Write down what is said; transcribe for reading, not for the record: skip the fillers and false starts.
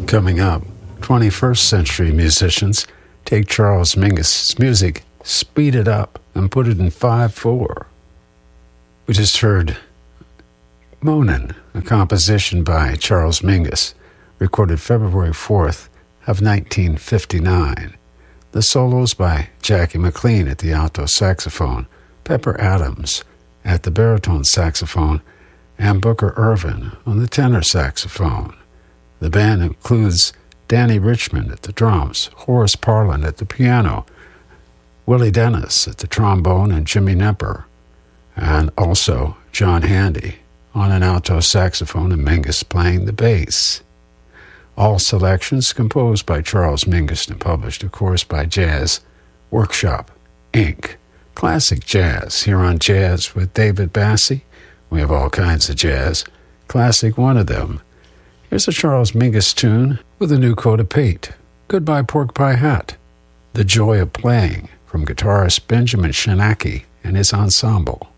Coming up, 21st century musicians take Charles Mingus's music, speed it up, and put it in 5/4. We just heard Moanin', a composition by Charles Mingus, recorded February 4th of 1959. The solos by Jackie McLean at the alto saxophone, Pepper Adams at the baritone saxophone, and Booker Ervin on the tenor saxophone. The band includes Danny Richmond at the drums, Horace Parland at the piano, Willie Dennis at the trombone, and Jimmy Knepper, and also John Handy on an alto saxophone and Mingus playing the bass. All selections composed by Charles Mingus and published, of course, by Jazz Workshop, Inc. Classic jazz here on Jazz with David Bassie. We have all kinds of jazz. Classic one of them. Here's a Charles Mingus tune with a new coat of paint. Goodbye Pork Pie Hat. The Joy of Playing from guitarist Benjamin Shanacki and his ensemble.